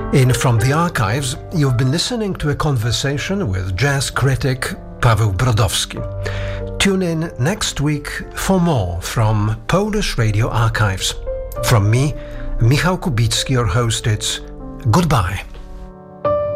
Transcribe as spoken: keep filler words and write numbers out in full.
In From the Archives, you've been listening to a conversation with jazz critic Paweł Brodowski. Tune in next week for more from Polish Radio Archives. From me, Michał Kubicki, your host, it's goodbye.